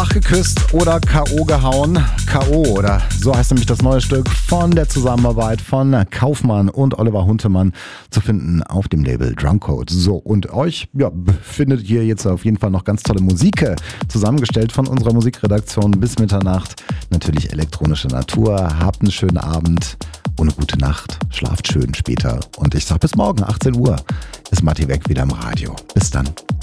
Schach geküsst oder K.O. gehauen. K.O. oder so heißt nämlich das neue Stück von der Zusammenarbeit von Kaufmann und Oliver Huntemann zu finden auf dem Label Drumcode. So, und euch findet ihr jetzt auf jeden Fall noch ganz tolle Musik zusammengestellt von unserer Musikredaktion bis Mitternacht. Natürlich elektronische Natur. Habt einen schönen Abend und eine gute Nacht. Schlaft schön später. Und ich sag bis morgen, 18 Uhr, ist Matti Weg wieder im Radio. Bis dann.